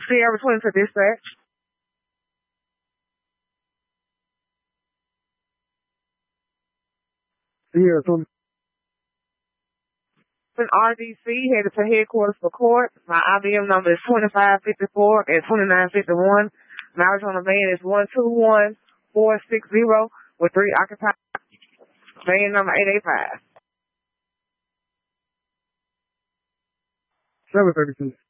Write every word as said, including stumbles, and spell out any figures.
Sierra twenty to dispatch. Sierra twenty. In R D C, headed to headquarters for court. My I B M number is twenty-five fifty-four and twenty-nine fifty-one. Mileage on the van is one two one four six zero with three occupied. Van number eight eight five. seven thirty-two.